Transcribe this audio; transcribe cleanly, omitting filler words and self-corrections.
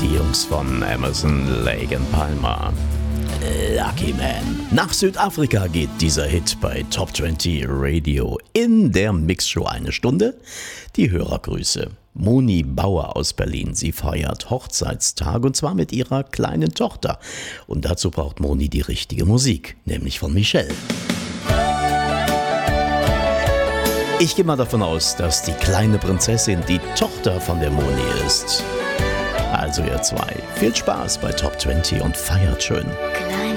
Die Jungs von Emerson, Lake and Palmer. Lucky Man. Nach Südafrika geht dieser Hit bei Top 20 Radio in der Mixshow eine Stunde. Die Hörergrüße. Moni Bauer aus Berlin. Sie feiert Hochzeitstag und zwar mit ihrer kleinen Tochter. Und dazu braucht Moni die richtige Musik, nämlich von Michelle. Ich gehe mal davon aus, dass die kleine Prinzessin die Tochter von der Moni ist. Also ihr zwei, viel Spaß bei Top 20 und feiert schön. Kleine